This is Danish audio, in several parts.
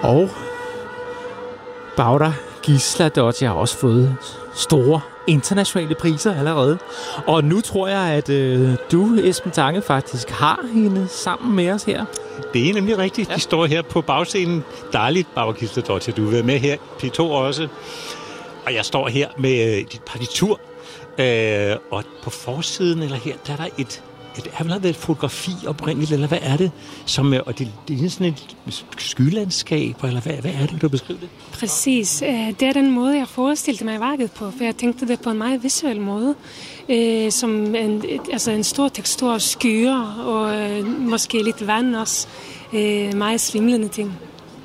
Og Bagder Gísladóttir har også fået store internationale priser allerede. Og nu tror jeg, at du, Esben Tange, faktisk har hende sammen med os her. Det er nemlig rigtigt. De står her på bagscenen. Dejligt, Bagder Gísladóttir. Du er med her. P2 også. Og jeg står her med dit partitur. Og på forsiden, eller her, der er der har vel været et fotografi oprindeligt, eller hvad er det? Og det er sådan et skylandskab, eller hvad er det, du beskriver det? Præcis. Det er den måde, jeg forestillede mig værket på, for jeg tænkte det på en meget visuel måde. Som en stor tekstur af skyer, og måske lidt vand også. Meget svimlende ting.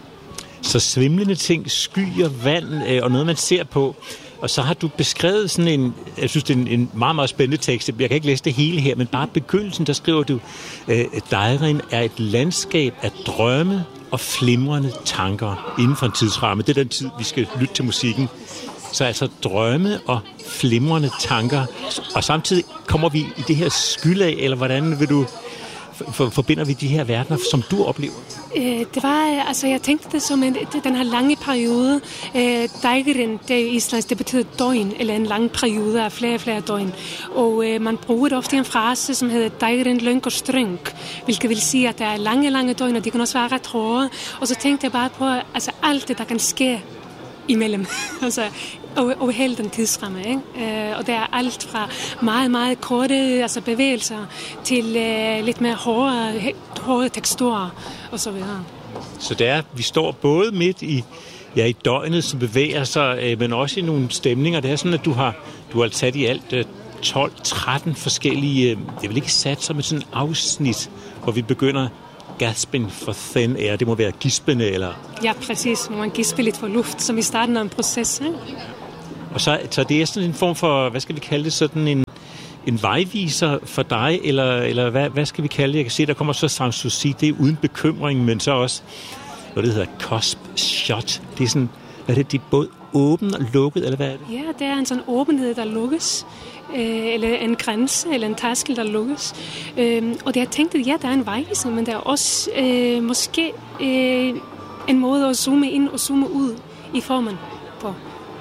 Så svimlende ting, skyer, vand og noget, man ser på. Og så har du beskrevet sådan en, jeg synes, det er en meget, meget spændende tekst. Jeg kan ikke læse det hele her, men bare begyndelsen, der skriver du, Dejren er et landskab af drømme og flimrende tanker inden for en tidsramme. Det er den tid, vi skal lytte til musikken. Så altså drømme og flimrende tanker. Og samtidig kommer vi i det her skylag, eller hvordan vil du... Forbinder vi de her verdener, som du oplever? Det var, jeg tænkte det som den her lange periode. Dægren, det er islandsk, det betyder døgn, eller en lang periode af flere døgn. Og man bruger det ofte en frase, som hedder Dægren løng og strøng, hvilket vil sige, at der er lange døgn, og de kan også være ret hårde. Og så tænkte jeg bare på, alt det, der kan ske imellem. Over hele den tidsramme, ikke? Og der er alt fra meget, meget korte bevægelser til lidt mere hårde teksturer og så videre. Så det er, vi står både midt i døgnet, som bevæger sig, men også i nogle stemninger. Det er sådan, at du har sat i alt 12-13 forskellige, det er vel ikke sat som et sådan afsnit, hvor vi begynder gasping for thin air. Det må være gispende, eller? Ja, præcis. Når man gisper lidt for luft, som i starten af en proces, ikke? Og så det er sådan en form for, hvad skal vi kalde det, sådan en vejviser for dig, eller hvad skal vi kalde det? Jeg kan se, der kommer så Sanssouci, det er uden bekymring, men så også, hvad det hedder, cusp shot. Det er sådan, hvad er det, de er både åben og lukket, eller hvad er det? Ja, det er en sådan åbenhed, der lukkes, eller en grænse, eller en tærskel, der lukkes. Og det jeg tænkte, ja, der er en vejviser, men der er også måske en måde at zoome ind og zoome ud i formen på.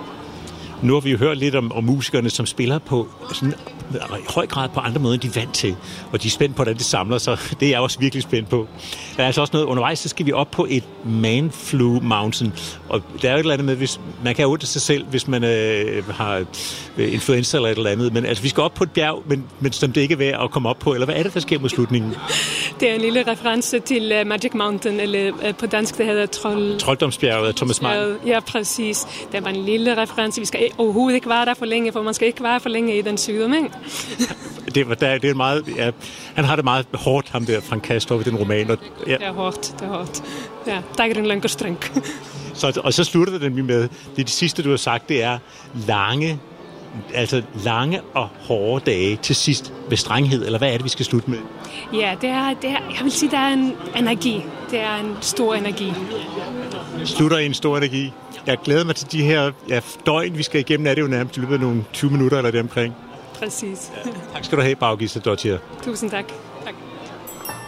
Nu har vi jo hørt lidt om musikerne, som spiller på sådan i høj grad på andre måder, end de er vant til. Og de er spændt på, hvordan det samler sig. Det er jeg også virkelig spændt på. Der er altså også noget undervejs, så skal vi op på et Man-Flu Mountain. Og der er jo et eller andet med, hvis man kan undre sig selv, hvis man har influenza eller et eller andet. Men altså, vi skal op på et bjerg, men som det ikke er værd at komme op på. Eller hvad er det, der sker mod slutningen? Det er en lille reference til Magic Mountain, eller på dansk, det hedder Trolddomsbjerget af Thomas Mann. Ja, præcis. Det var en lille reference. Vi skal overhovedet ikke være der for længe, for man skal ikke være for længe i den sygdom, ikke? Det er meget, ja, han har det meget hårdt, ham der, Frank Castorp, i den roman. Og, ja. Det er hårdt. Ja, Dægren løng og strøng. Og så slutter det nemlig med, det sidste, du har sagt, det er lange og hårde dage til sidst med strenghed, eller hvad er det, vi skal slutte med? Ja, det er jeg vil sige, der er en energi. Det er en stor energi. Slutter i en stor energi. Jeg glæder mig til de her døgn, vi skal igennem. Er det jo nærmest i løbet af nogle 20 minutter eller det omkring? Præcis. Ja, tak skal du have, Bagder Gísladóttir. Tusind tak.